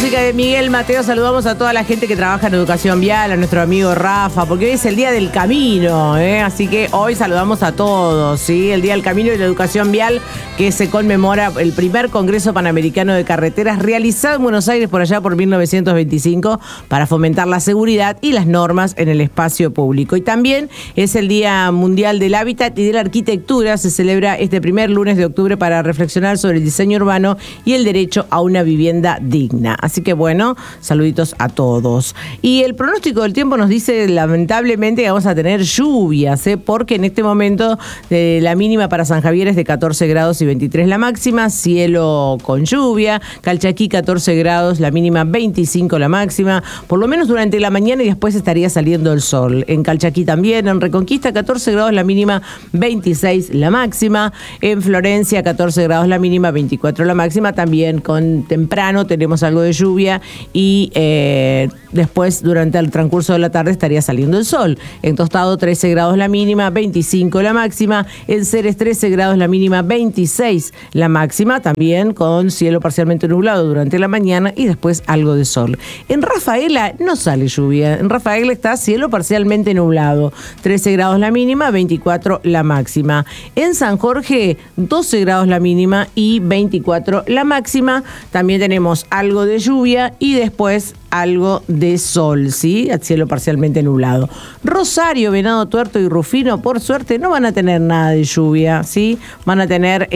música de Miguel Mateo, saludamos a toda la gente que trabaja en educación vial, a nuestro amigo Rafa, porque hoy es el Día del Camino, así que hoy saludamos a todos, ¿sí? El Día del Camino y la Educación Vial, que se conmemora el primer Congreso Panamericano de Carreteras realizado en Buenos Aires por allá por 1925 para fomentar la seguridad y las normas en el espacio público. Y también es el Día Mundial del Hábitat y de la Arquitectura, se celebra este primer lunes de octubre para reflexionar sobre el diseño urbano y el derecho a una vivienda digna. Así que bueno, saluditos a todos. Y el pronóstico del tiempo nos dice lamentablemente que vamos a tener lluvias, porque en este momento la mínima para San Javier es de 14 grados y 23 la máxima, cielo con lluvia, Calchaquí 14 grados, la mínima 25 la máxima, por lo menos durante la mañana y después estaría saliendo el sol. En Calchaquí también, en Reconquista 14 grados la mínima, 26 la máxima, en Florencia 14 grados la mínima, 24 la máxima, también con temprano tenemos algo de lluvia y después durante el transcurso de la tarde estaría saliendo el sol. En Tostado 13 grados la mínima, 25 la máxima, en Ceres 13 grados la mínima, 26 la máxima, también con cielo parcialmente nublado durante la mañana y después algo de sol. En Rafaela no sale lluvia, en Rafaela está cielo parcialmente nublado, 13 grados la mínima, 24 la máxima. En San Jorge 12 grados la mínima y 24 la máxima, también tenemos algo de lluvia y después algo de sol, ¿sí? Cielo parcialmente nublado. Rosario, Venado Tuerto y Rufino, por suerte, no van a tener nada de lluvia, ¿sí? Van a tener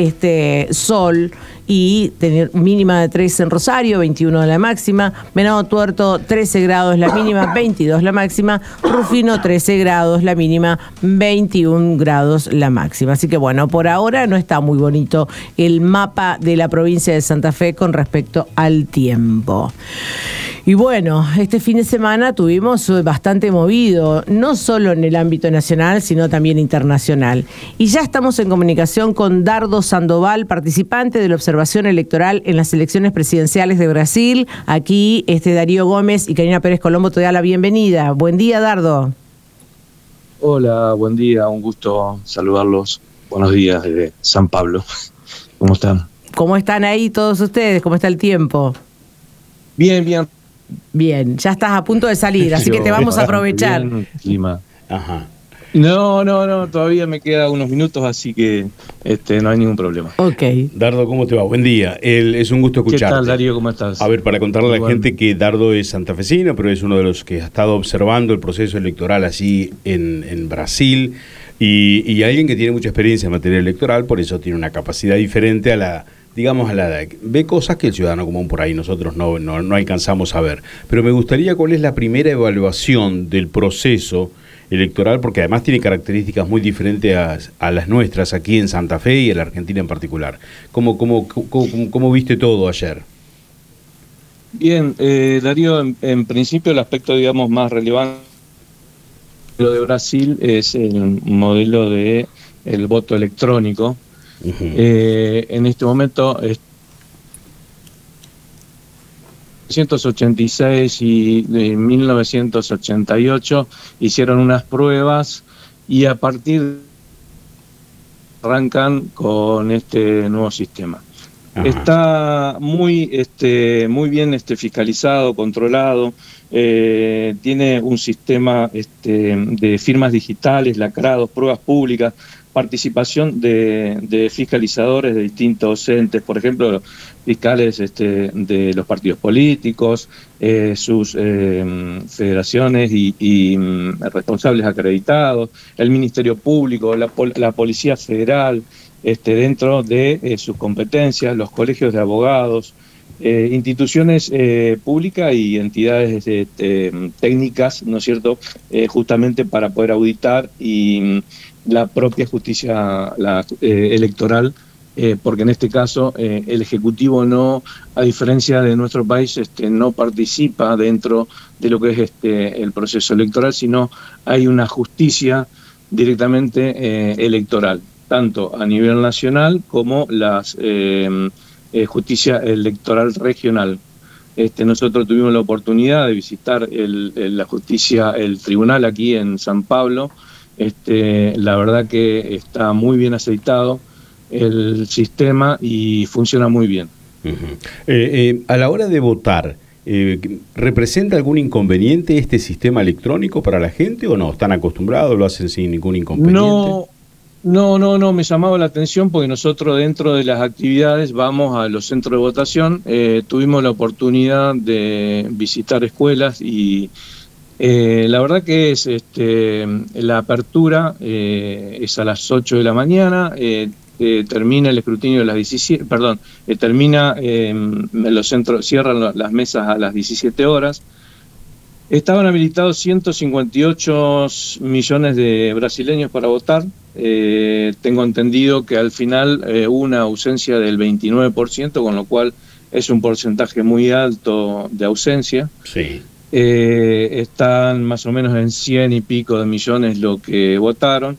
sol y tener mínima de 3 en Rosario, 21 la máxima. Venado Tuerto, 13 grados la mínima, 22 la máxima. Rufino, 13 grados la mínima, 21 grados la máxima. Así que bueno, por ahora no está muy bonito el mapa de la provincia de Santa Fe con respecto al tiempo. Y bueno, este fin de semana tuvimos bastante movido, no solo en el ámbito nacional, sino también internacional. Y ya estamos en comunicación con Dardo Sandoval, participante de la observación electoral en las elecciones presidenciales de Brasil. Aquí Darío Gómez y Karina Pérez Colombo te da la bienvenida. Buen día, Dardo. Hola, buen día, un gusto saludarlos. Buenos días desde San Pablo. ¿Cómo están? ¿Cómo están ahí todos ustedes? ¿Cómo está el tiempo? Bien, bien. Bien, ya estás a punto de salir, así que te vamos a aprovechar. Bien, clima. Ajá. No, todavía me quedan unos minutos, así que no hay ningún problema. Ok. Dardo, ¿cómo te va? Buen día. Es un gusto escucharte. ¿Qué tal, Darío? ¿Cómo estás? A ver, para contarle a la gente que Dardo es santafesino, pero es uno de los que ha estado observando el proceso electoral así en Brasil y alguien que tiene mucha experiencia en materia electoral, por eso tiene una capacidad diferente a la ve cosas que el ciudadano común por ahí nosotros no alcanzamos a ver. Pero me gustaría cuál es la primera evaluación del proceso electoral, porque además tiene características muy diferentes a las nuestras aquí en Santa Fe y en la Argentina en particular. ¿Cómo viste todo ayer? Bien, Darío, en principio el aspecto, digamos, más relevante de Brasil es el modelo de el voto electrónico. Uh-huh. En este momento 1986 y 1988 hicieron unas pruebas y a partir arrancan con este nuevo sistema. Ajá. Está muy bien fiscalizado, controlado, tiene un sistema de firmas digitales, lacrados, pruebas públicas, participación de fiscalizadores de distintos entes, por ejemplo, fiscales de los partidos políticos, sus federaciones y responsables acreditados, el Ministerio Público, la Policía Federal, dentro de sus competencias, los colegios de abogados, instituciones públicas y entidades técnicas, ¿no es cierto?, justamente para poder auditar y la propia justicia electoral, porque en este caso el Ejecutivo no, a diferencia de nuestro país, no participa dentro de lo que es el proceso electoral, sino hay una justicia directamente electoral, tanto a nivel nacional como las justicia electoral regional. Nosotros tuvimos la oportunidad de visitar la justicia, el tribunal aquí en San Pablo. La verdad que está muy bien aceitado el sistema y funciona muy bien. Uh-huh. A la hora de votar, ¿representa algún inconveniente este sistema electrónico para la gente o no? ¿Están acostumbrados, lo hacen sin ningún inconveniente? No, me llamaba la atención porque nosotros dentro de las actividades vamos a los centros de votación, tuvimos la oportunidad de visitar escuelas y la verdad que es la apertura es a las 8 de la mañana, termina el escrutinio a las 17, termina los centros, cierran las mesas a las 17 horas. Estaban habilitados 158 millones de brasileños para votar. Tengo entendido que al final hubo una ausencia del 29%, con lo cual es un porcentaje muy alto de ausencia. Sí. Están más o menos en 100 y pico de millones lo que votaron.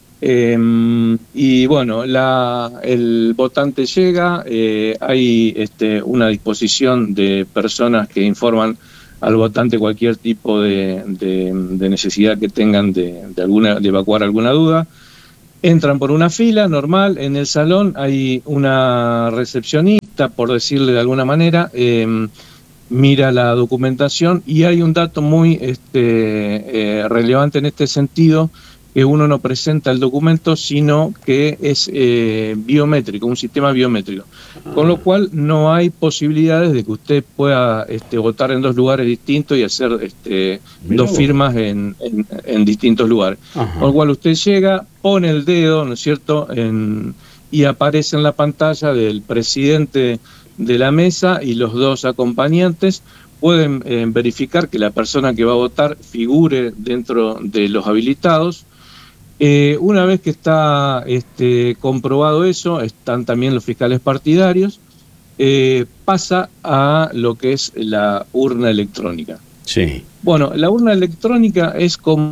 Y bueno, el votante llega, hay una disposición de personas que informan al votante cualquier tipo de necesidad que tengan de evacuar alguna duda. Entran por una fila normal, en el salón hay una recepcionista, por decirle de alguna manera, mira la documentación y hay un dato muy relevante en este sentido, que uno no presenta el documento, sino que es biométrico, un sistema biométrico. Con lo cual no hay posibilidades de que usted pueda votar en dos lugares distintos y hacer dos firmas en distintos lugares. Ajá. Con lo cual usted llega, pone el dedo, ¿no es cierto?, y aparece en la pantalla del presidente de la mesa y los dos acompañantes. Pueden verificar que la persona que va a votar figure dentro de los habilitados. Una vez que está comprobado eso, están también los fiscales partidarios, pasa a lo que es la urna electrónica. Sí. Bueno, la urna electrónica es como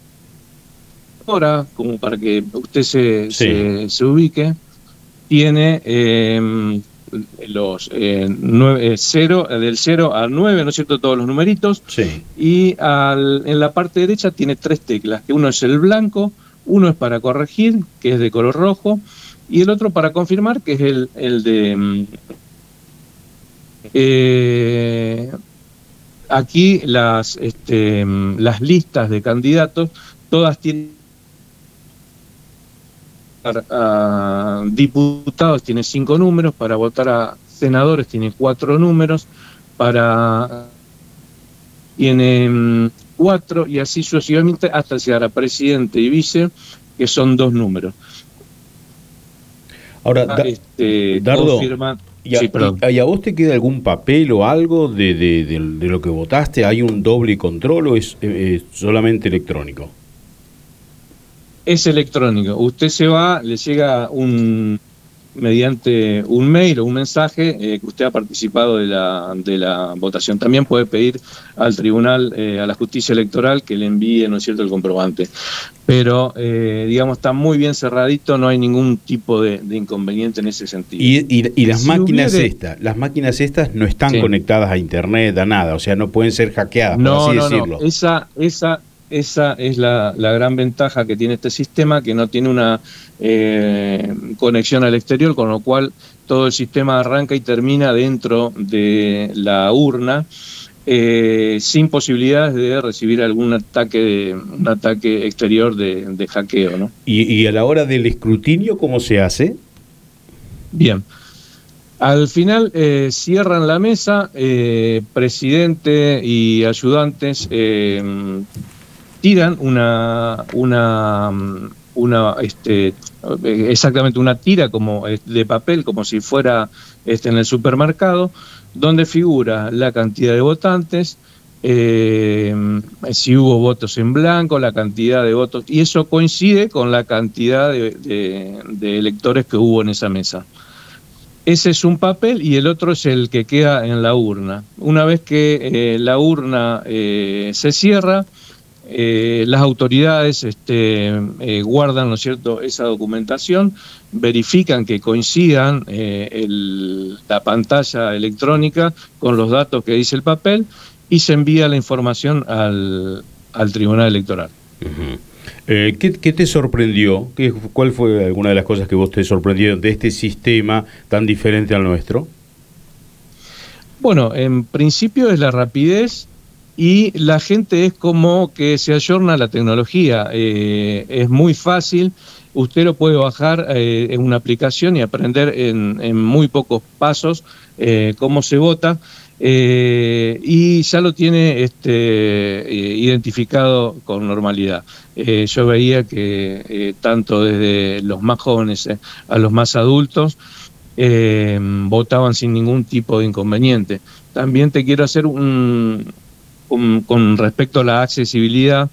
para que usted se ubique, tiene los del 0 al 9, ¿no es cierto?, todos los numeritos. Sí. Y en la parte derecha tiene tres teclas, que uno es el blanco, uno es para corregir, que es de color rojo, y el otro para confirmar, que es el de... aquí las listas de candidatos, todas tienen... a diputados tiene 5 números, para votar a senadores tiene 4 números, tiene 4 y así sucesivamente hasta llegar a presidente y vice, que son 2 números. Ahora, Dardo, ¿y a vos te queda algún papel o algo de lo que votaste? ¿Hay un doble control o es solamente electrónico? Es electrónico. Usted se va, le llega mediante un mail o un mensaje que usted ha participado de la votación. También puede pedir al tribunal, a la justicia electoral, que le envíe, ¿no es cierto?, el comprobante. Pero, digamos, está muy bien cerradito, no hay ningún tipo de inconveniente en ese sentido. Y las máquinas las máquinas estas no están conectadas a internet, a nada, o sea, no pueden ser hackeadas, por así decirlo. No. Esa es la gran ventaja que tiene este sistema, que no tiene una conexión al exterior, con lo cual todo el sistema arranca y termina dentro de la urna, sin posibilidades de recibir algún ataque exterior de hackeo, ¿no? ¿Y a la hora del escrutinio cómo se hace? Bien. Al final cierran la mesa, presidente y ayudantes tiran exactamente una tira como de papel, como si fuera en el supermercado, donde figura la cantidad de votantes, si hubo votos en blanco, la cantidad de votos, y eso coincide con la cantidad de electores que hubo en esa mesa. Ese es un papel y el otro es el que queda en la urna. Una vez que la urna se cierra, las autoridades guardan, ¿no es cierto?, esa documentación, verifican que coincidan la pantalla electrónica con los datos que dice el papel y se envía la información al Tribunal Electoral. Uh-huh. ¿Qué te sorprendió? ¿Cuál fue alguna de las cosas que vos te sorprendió de este sistema tan diferente al nuestro? Bueno, en principio es la rapidez y la gente es como que se ayorna a la tecnología. Es muy fácil, usted lo puede bajar en una aplicación y aprender en muy pocos pasos cómo se vota. Y ya lo tiene identificado con normalidad. Yo veía que tanto desde los más jóvenes a los más adultos votaban sin ningún tipo de inconveniente. También te quiero hacer con respecto a la accesibilidad,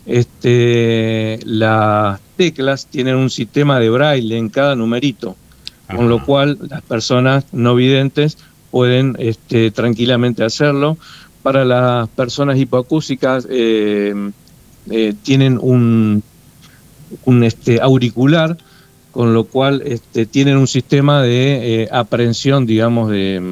las teclas tienen un sistema de braille en cada numerito, con lo cual las personas no videntes pueden tranquilamente hacerlo. Para las personas hipoacúsicas tienen un auricular, con lo cual tienen un sistema de aprehensión, digamos,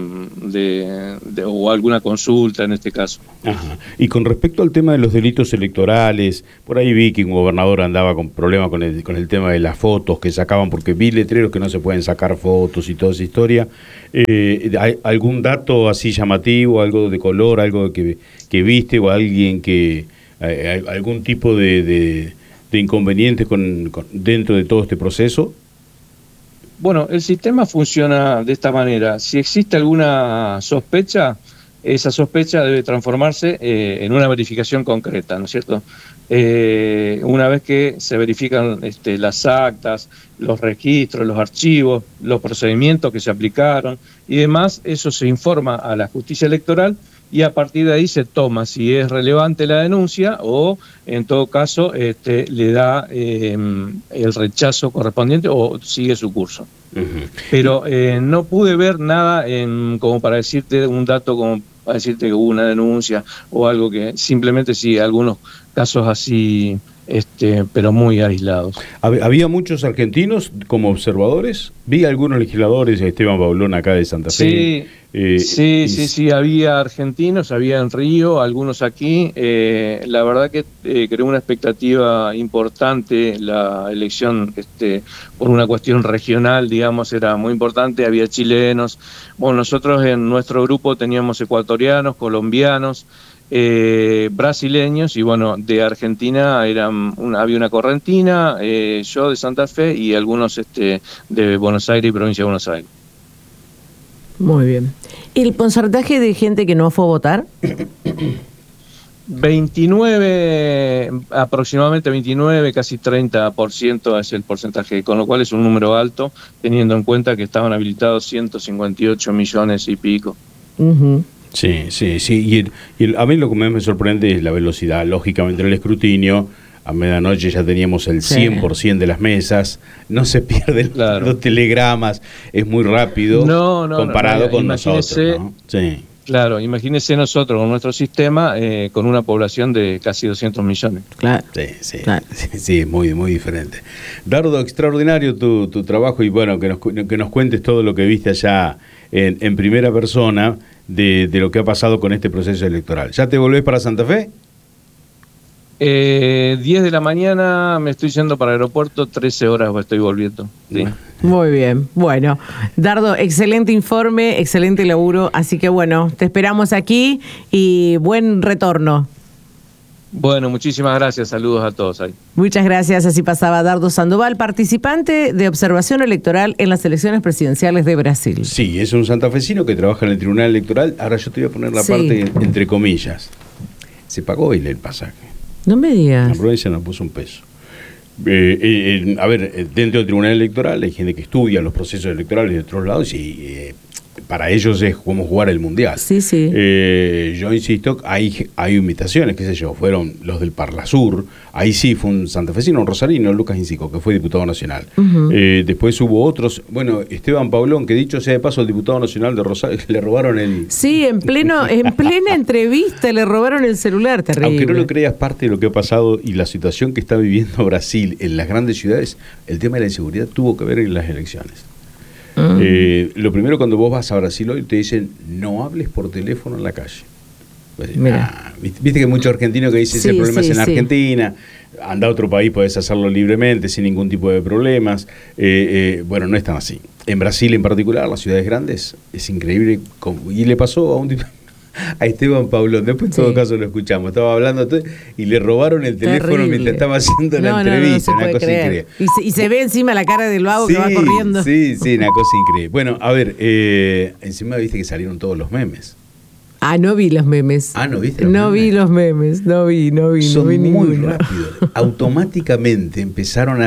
o alguna consulta en este caso. Ajá. Y con respecto al tema de los delitos electorales, por ahí vi que un gobernador andaba con problemas con el tema de las fotos que sacaban, porque vi letreros que no se pueden sacar fotos y toda esa historia. ¿Hay algún dato así llamativo, algo de color, algo que viste, o alguien que algún tipo de inconvenientes dentro de todo este proceso? Bueno, el sistema funciona de esta manera. Si existe alguna sospecha, esa sospecha debe transformarse en una verificación concreta, ¿no es cierto? Una vez que se verifican las actas, los registros, los archivos, los procedimientos que se aplicaron y demás, eso se informa a la justicia electoral y a partir de ahí se toma si es relevante la denuncia o, en todo caso, le da el rechazo correspondiente o sigue su curso. Uh-huh. Pero no pude ver nada como para decirte un dato, como para decirte que hubo una denuncia o algo, que simplemente sí, algunos casos así, pero muy aislados. ¿Había muchos argentinos como observadores? Vi algunos legisladores, Esteban Paulón acá de Santa Fe. Sí, había argentinos, había en Río, algunos aquí. La verdad que creó una expectativa importante la elección, por una cuestión regional, digamos, era muy importante. Había chilenos. Bueno, nosotros en nuestro grupo teníamos ecuatorianos, colombianos, brasileños, y bueno, de Argentina había una correntina, yo de Santa Fe y algunos de Buenos Aires y provincia de Buenos Aires. Muy bien. ¿El porcentaje de gente que no fue a votar? 29, aproximadamente 29, casi 30% es el porcentaje, con lo cual es un número alto, teniendo en cuenta que estaban habilitados 158 millones y pico. Uh-huh. Sí. Y a mí lo que más me sorprende es la velocidad. Lógicamente, en el escrutinio, a medianoche ya teníamos el 100% de las mesas, no se pierden los telegramas, es muy rápido comparado con nosotros, ¿no? Sí. Claro, imagínese nosotros con nuestro sistema, con una población de casi 200 millones. Claro. Sí, es muy, muy diferente. Dardo, extraordinario tu trabajo, y bueno, que nos cuentes todo lo que viste allá en primera persona de lo que ha pasado con este proceso electoral. ¿Ya te volvés para Santa Fe? 10 de la mañana me estoy yendo para el aeropuerto, 13 horas estoy volviendo. Sí. Muy bien. Bueno, Dardo, excelente informe, excelente laburo, así que bueno, te esperamos aquí y buen retorno. Bueno, muchísimas gracias, saludos a todos ahí. Muchas gracias, así pasaba Dardo Sandoval, participante de observación electoral en las elecciones presidenciales de Brasil. Sí, es un santafesino que trabaja en el Tribunal Electoral. Ahora yo te voy a poner la parte entre comillas. Se pagó el pasaje. No me digas. La provincia no puso un peso. A ver, dentro del Tribunal Electoral hay gente que estudia los procesos electorales de otros lados y para ellos es como jugar el Mundial. Sí. Yo insisto, hay invitaciones, qué sé yo, fueron los del Parlasur, ahí sí fue un santafesino, un rosarino, Lucas Incico, que fue diputado nacional. Uh-huh. Después hubo otros, bueno, Esteban Paulón, que dicho sea de paso, el diputado nacional de Rosario, le robaron el... Sí, en plena entrevista le robaron el celular, terrible. Aunque no lo creas, parte de lo que ha pasado y la situación que está viviendo Brasil en las grandes ciudades, el tema de la inseguridad tuvo que ver en las elecciones. Lo primero, cuando vos vas a Brasil hoy, te dicen no hables por teléfono en la calle. Viste que hay muchos argentinos que dicen Sí, el problema sí, es en sí. Argentina, anda a otro país, podés hacerlo libremente, sin ningún tipo de problemas. Bueno, no es tan así. En Brasil en particular, las ciudades grandes, es increíble. Y le pasó a un tipo, a Esteban Paulón, después en todo caso lo escuchamos, estaba hablando y le robaron el teléfono Terrible. mientras estaba haciendo la entrevista, no una se cosa puede increíble. creer. Y se ve encima la cara del vago que va corriendo. Sí, una cosa increíble. Bueno, a ver, encima viste que salieron todos los memes. No vi los memes. ¿No viste los No memes? vi los memes, no vi Son muy ninguno. rápidos. Automáticamente empezaron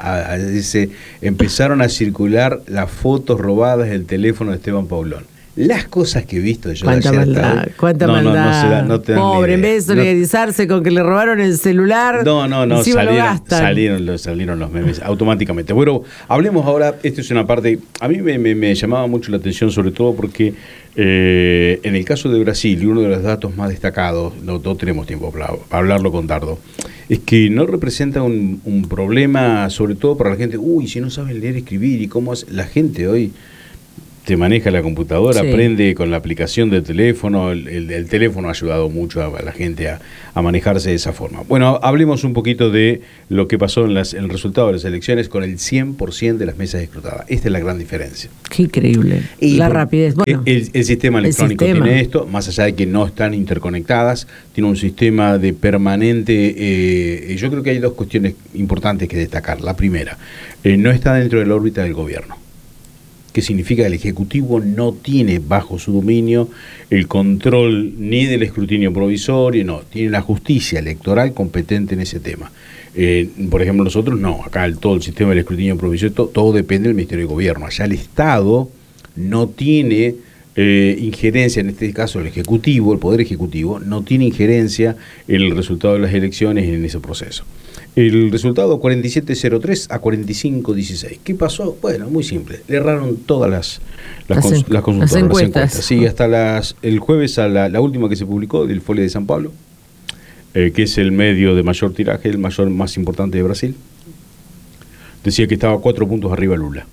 empezaron a circular las fotos robadas del teléfono de Esteban Paulón. Las cosas que he visto yo Cuánta de ayer maldad, hasta hoy, cuánta no maldad. no te dan ni Pobre, en idea. vez de solidarizarse con que le robaron el celular, encima lo gastan. salieron los memes automáticamente. Bueno, hablemos ahora, esto es una parte, a mí me llamaba mucho la atención, sobre todo porque en el caso de Brasil, y uno de los datos más destacados, no tenemos tiempo para hablarlo con Dardo, es que no representa un problema, sobre todo para la gente, si no saben leer, escribir, y cómo hace la gente hoy. Te maneja la computadora, Sí. aprende con la aplicación del teléfono, el teléfono ha ayudado mucho a la gente a manejarse de esa forma. Bueno, hablemos un poquito de lo que pasó en el resultado de las elecciones con el 100% de las mesas escrutadas. Esta es la gran diferencia. Qué increíble. La rapidez. Bueno, el sistema electrónico tiene esto, más allá de que no están interconectadas, tiene un sistema de permanente. Yo creo que hay dos cuestiones importantes que destacar. La primera, no está dentro de la órbita del gobierno. Que significa que el Ejecutivo no tiene bajo su dominio el control ni del escrutinio provisorio, tiene la justicia electoral competente en ese tema. Por ejemplo, nosotros acá todo el sistema del escrutinio provisorio, todo depende del Ministerio de Gobierno. Allá el Estado no tiene injerencia, en este caso el Ejecutivo, el Poder Ejecutivo, no tiene injerencia en el resultado de las elecciones y en ese proceso. El resultado 47-03 a 45-16. ¿Qué pasó? Bueno, muy simple. Le erraron todas las consultoras, las encuestas. Sí, hasta el jueves a la última que se publicó del Folio de San Pablo, que es el medio de mayor tiraje, el más importante de Brasil. Decía que estaba 4 puntos arriba Lula.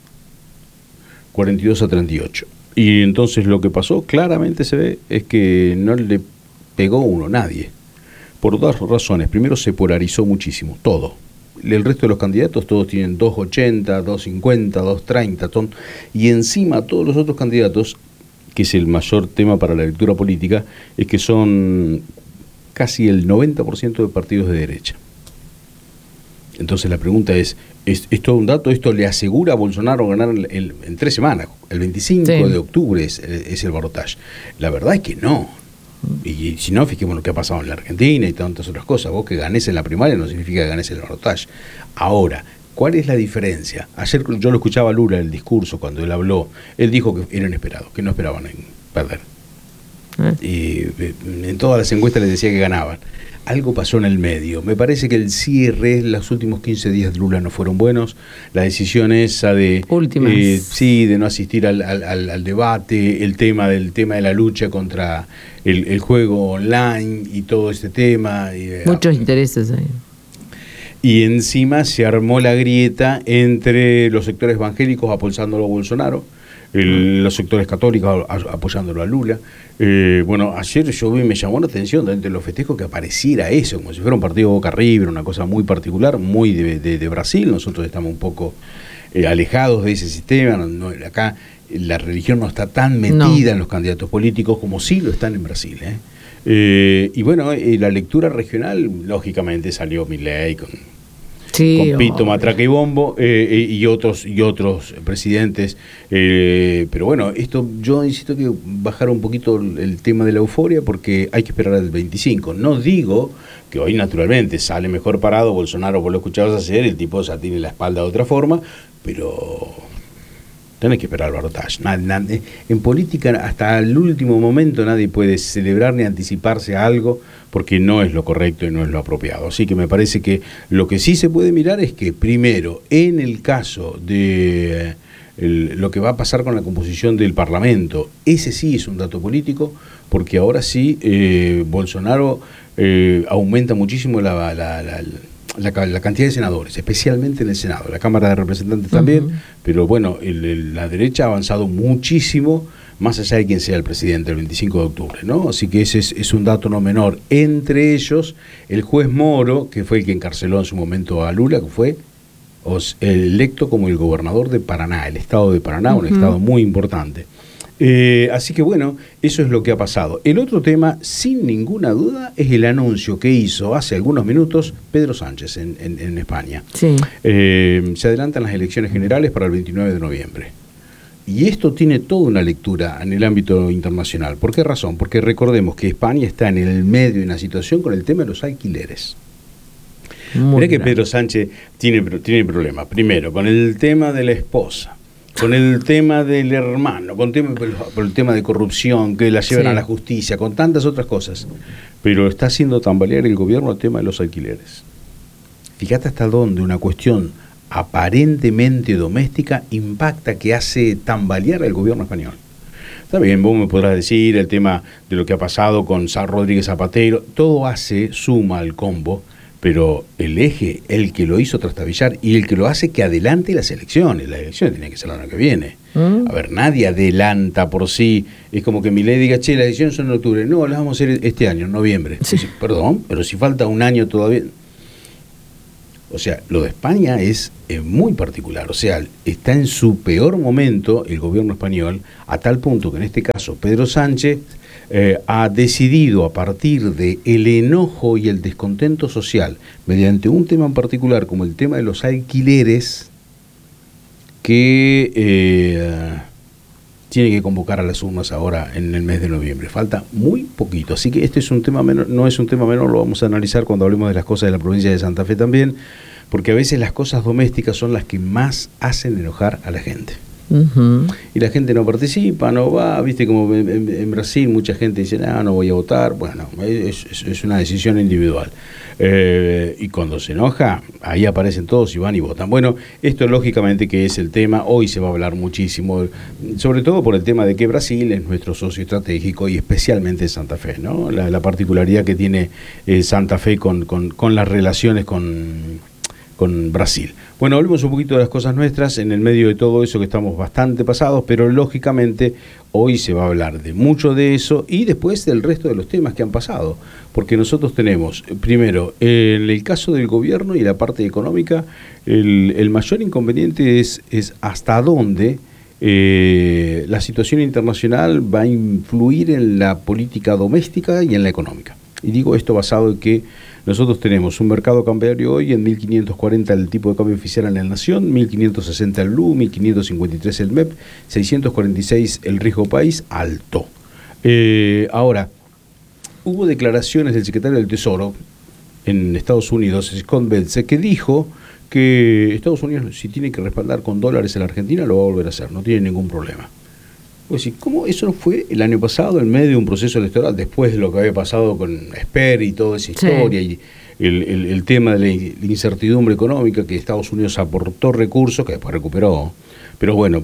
42-38. Y entonces lo que pasó, claramente se ve, es que no le pegó nadie. Por dos razones. Primero, se polarizó muchísimo, todo. El resto de los candidatos, todos tienen 2.80, 2.50, 2.30, y encima todos los otros candidatos, que es el mayor tema para la lectura política, es que son casi el 90% de partidos de derecha. Entonces la pregunta es todo un dato? ¿Esto le asegura a Bolsonaro ganar en 3 semanas? El 25 de octubre es el balotaje. La verdad es que no. Y si no, fijémonos lo que ha pasado en la Argentina y tantas otras cosas. Vos que ganes en la primaria no significa que ganes en el balotaje. Ahora, ¿cuál es la diferencia? Ayer yo lo escuchaba a Lula en el discurso cuando él habló. Él dijo que eran esperados, que no esperaban perder. Y en todas las encuestas les decía que ganaban. Algo pasó en el medio. Me parece que el cierre, los últimos 15 días de Lula no fueron buenos. La decisión esa de de no asistir al debate, el tema de la lucha contra el juego online y todo este tema. Muchos intereses ahí. Y encima se armó la grieta entre los sectores evangélicos apoyándolo a Bolsonaro, los sectores católicos apoyándolo a Lula. Bueno, ayer me llamó la atención entre los festejos que apareciera eso, como si fuera un partido Boca River, una cosa muy particular, muy de Brasil. Nosotros estamos un poco alejados de ese sistema. Acá la religión no está tan metida en los candidatos políticos como sí lo están en Brasil. Y bueno, la lectura regional, lógicamente salió Milei con Pito, Matraca y Bombo, y otros presidentes. Pero bueno, esto yo insisto que bajar un poquito el tema de la euforia, porque hay que esperar al 25. No digo que hoy naturalmente sale mejor parado Bolsonaro, vos lo escuchabas ayer, el tipo ya tiene la espalda de otra forma, pero tenés que esperar el balotaje. En política, hasta el último momento, nadie puede celebrar ni anticiparse a algo, porque no es lo correcto y no es lo apropiado. Así que me parece que lo que sí se puede mirar es que, primero, en el caso de lo que va a pasar con la composición del Parlamento, ese sí es un dato político, porque ahora sí Bolsonaro aumenta muchísimo la cantidad de senadores, especialmente en el Senado, la Cámara de Representantes también, pero bueno, la derecha ha avanzado muchísimo más allá de quién sea el presidente el 25 de octubre, ¿no? Así que ese es un dato no menor. Entre ellos, el juez Moro, que fue el que encarceló en su momento a Lula, que fue electo como el gobernador de Paraná, el estado de Paraná, un estado muy importante. Así que bueno, eso es lo que ha pasado. El otro tema, sin ninguna duda, es el anuncio que hizo hace algunos minutos Pedro Sánchez en España. Sí. Se adelantan las elecciones generales para el 29 de noviembre. Y esto tiene toda una lectura en el ámbito internacional. ¿Por qué razón? Porque recordemos que España está en el medio de una situación con el tema de los alquileres. Mirá que Pedro Sánchez tiene problemas. Primero, con el tema de la esposa, con el tema del hermano, por el tema de corrupción, que la llevan a la justicia, con tantas otras cosas. Pero está haciendo tambalear el gobierno el tema de los alquileres. Fíjate hasta dónde una cuestión aparentemente doméstica impacta, que hace tambalear al gobierno español. Está bien, vos me podrás decir el tema de lo que ha pasado con Rodríguez Zapatero, todo suma al combo, pero el eje, el que lo hizo trastabillar y el que lo hace que adelante las elecciones tienen que ser el año que viene. A ver, nadie adelanta por sí, es como que Milei diga, che, las elecciones son en octubre, no, las vamos a hacer este año, en noviembre. Sí. Perdón, pero si falta un año todavía. O sea, lo de España es muy particular, o sea, está en su peor momento el gobierno español, a tal punto que en este caso Pedro Sánchez ha decidido, a partir del enojo y el descontento social, mediante un tema en particular como el tema de los alquileres, que tiene que convocar a las urnas ahora en el mes de noviembre. Falta muy poquito, así que este es un tema menor, no es un tema menor, lo vamos a analizar cuando hablemos de las cosas de la provincia de Santa Fe también, porque a veces las cosas domésticas son las que más hacen enojar a la gente. Y la gente no participa, no va, viste, como en Brasil mucha gente dice, no voy a votar. Bueno, es una decisión individual. Y cuando se enoja, ahí aparecen todos y van y votan. Bueno, esto lógicamente que es el tema, hoy se va a hablar muchísimo, sobre todo por el tema de que Brasil es nuestro socio estratégico y especialmente Santa Fe, ¿no? La particularidad que tiene Santa Fe con las relaciones con Brasil. Bueno, hablemos un poquito de las cosas nuestras en el medio de todo eso, que estamos bastante pasados, pero lógicamente hoy se va a hablar de mucho de eso y después del resto de los temas que han pasado, porque nosotros tenemos, primero, en el caso del gobierno y la parte económica, el mayor inconveniente es hasta dónde la situación internacional va a influir en la política doméstica y en la económica. Y digo esto basado en que nosotros tenemos un mercado cambiario hoy en 1.540 el tipo de cambio oficial en la Nación, 1.560 el LU, 1.553 el MEP, 646 el riesgo país, alto. Ahora, hubo declaraciones del secretario del Tesoro en Estados Unidos, Scott Bessent, que dijo que Estados Unidos, si tiene que respaldar con dólares a la Argentina, lo va a volver a hacer, no tiene ningún problema. Pues sí, ¿cómo eso no fue el año pasado en medio de un proceso electoral, después de lo que había pasado con Esper y toda esa historia, y el tema de la incertidumbre económica, que Estados Unidos aportó recursos que después recuperó, pero bueno,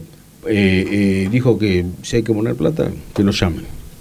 dijo que si hay que poner plata, que lo llamen.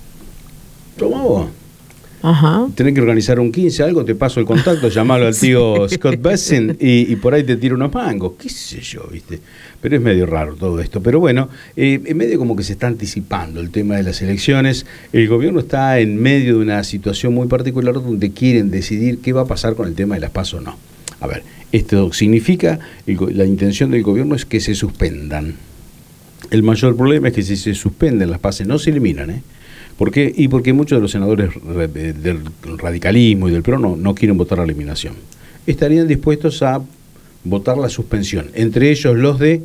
Toma vos. Ajá. Tenés que organizar un 15, algo, te paso el contacto, llamalo al tío Scott Bessent y por ahí te tiro unos mangos, qué sé yo, ¿viste? Pero es medio raro todo esto. Pero bueno, en medio como que se está anticipando el tema de las elecciones. El gobierno está en medio de una situación muy particular donde quieren decidir qué va a pasar con el tema de las PASO o no. A ver, esto significa, la intención del gobierno es que se suspendan. El mayor problema es que si se suspenden las PASO no se eliminan, ¿eh? ¿Por qué? Y porque muchos de los senadores del radicalismo y del PRO no quieren votar la eliminación. Estarían dispuestos a votar la suspensión, entre ellos los de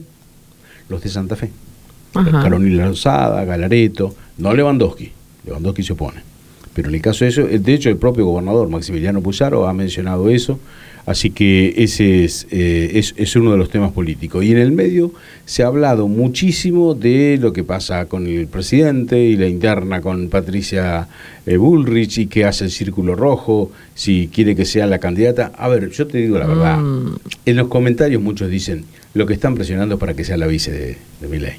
Santa Fe. Carolina Lozada, Galareto, no Lewandowski. Lewandowski se opone. Pero en el caso de eso, de hecho el propio gobernador Maximiliano Puyaro ha mencionado eso, así que ese es uno de los temas políticos. Y en el medio se ha hablado muchísimo de lo que pasa con el presidente y la interna con Patricia Bullrich y que hace el círculo rojo, si quiere que sea la candidata. A ver, yo te digo la verdad, en los comentarios muchos dicen lo que están presionando para que sea la vice de Milei.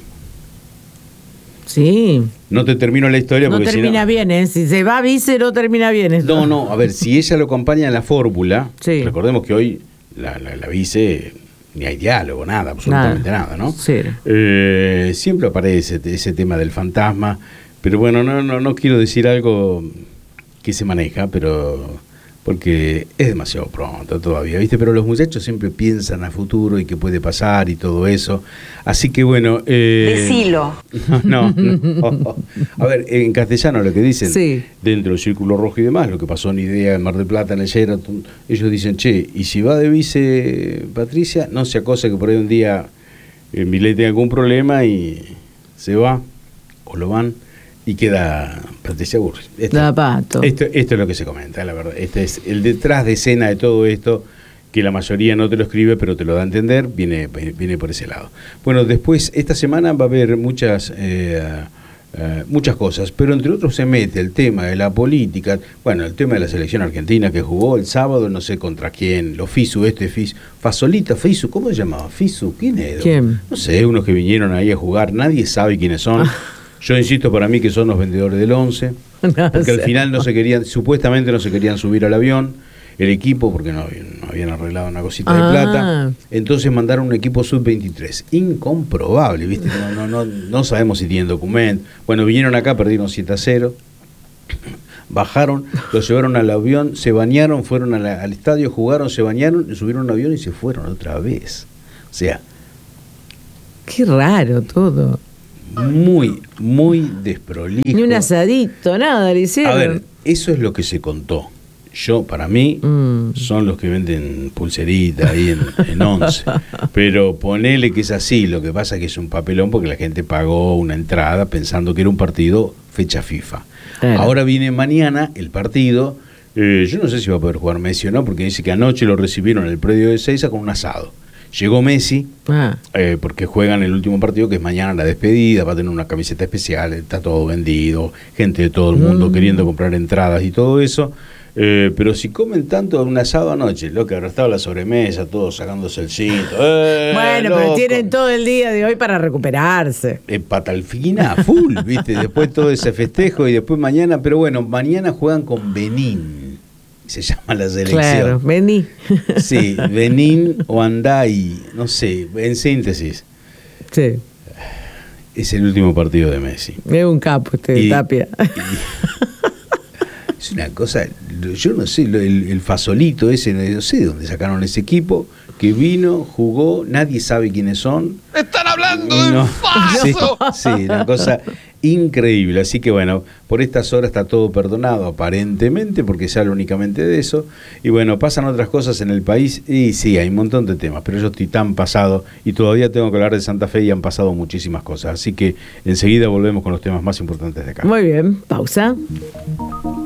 Sí. No te termino la historia porque no termina bien, ¿eh? Si se va vice, no termina bien. Eso. No, a ver, si ella lo acompaña en la fórmula, sí. Recordemos que hoy la vice ni hay diálogo, nada, absolutamente nada, ¿no? Sí. Siempre aparece ese tema del fantasma, pero bueno, no quiero decir algo que se maneja, pero porque es demasiado pronto todavía, ¿viste? Pero los muchachos siempre piensan a futuro y qué puede pasar y todo eso. Así que bueno... Decilo. No. A ver, en castellano lo que dicen, Sí. dentro del Círculo Rojo y demás, lo que pasó en Idea, en Mar del Plata, en el Sheraton, ellos dicen, che, y si va de vice Patricia, no sea cosa que por ahí un día Milei tenga algún problema y se va, o lo van, y queda Patricia Bullrich. Esto es lo que se comenta, la verdad. Este es el detrás de escena de todo esto, que la mayoría no te lo escribe, pero te lo da a entender, viene por ese lado. Bueno, después, esta semana va a haber muchas cosas, pero entre otros se mete el tema de la política, bueno, el tema de la selección argentina que jugó el sábado, no sé contra quién, los FISU, Fasolita, FISU, ¿cómo se llamaba? FISU, ¿quién era? ¿Quién? No sé, unos que vinieron ahí a jugar, nadie sabe quiénes son. Yo insisto, para mí que son los vendedores del 11, porque al final supuestamente no se querían subir al avión, el equipo, porque no habían arreglado una cosita de plata, entonces mandaron un equipo sub-23, incomprobable, ¿viste? No sabemos si tienen documento. Bueno, vinieron acá, perdieron 7-0, bajaron, los llevaron al avión, se bañaron, fueron al estadio, jugaron, se bañaron, subieron al avión y se fueron otra vez. O sea... Qué raro todo. Muy, muy desprolijo. Ni un asadito, nada le hicieron. A ver, eso es lo que se contó. Para mí, son los que venden pulserita ahí en 11. Pero ponele que es así, lo que pasa es que es un papelón porque la gente pagó una entrada pensando que era un partido fecha FIFA. Claro. Ahora viene mañana el partido, yo no sé si va a poder jugar Messi o no, porque dice que anoche lo recibieron en el predio de Ezeiza con un asado. Llegó Messi, porque juegan el último partido, que es mañana la despedida, va a tener una camiseta especial, está todo vendido, gente de todo el mundo queriendo comprar entradas y todo eso. Pero si comen tanto un asado anoche, loco, ahora estaba la sobremesa, todos sacándose el cinto. Bueno, loco. pero tienen todo el día de hoy para recuperarse. Patalfina full, ¿viste? Después todo ese festejo y después mañana, pero bueno, mañana juegan con Benín. Se llama la selección. Claro, Benín. Sí, Benín o Andai, no sé, en síntesis. Sí. Es el último partido de Messi. Es un capo Tapia. Es una cosa, yo no sé, el Fasolito ese, no sé de dónde sacaron ese equipo, que vino, jugó, nadie sabe quiénes son. ¡Están hablando de Faso! Sí, una cosa increíble. Así que bueno, por estas horas está todo perdonado, aparentemente, porque se habla únicamente de eso. Y bueno, pasan otras cosas en el país, y sí, hay un montón de temas, pero yo estoy tan pasado, y todavía tengo que hablar de Santa Fe, y han pasado muchísimas cosas. Así que enseguida volvemos con los temas más importantes de acá. Muy bien, pausa.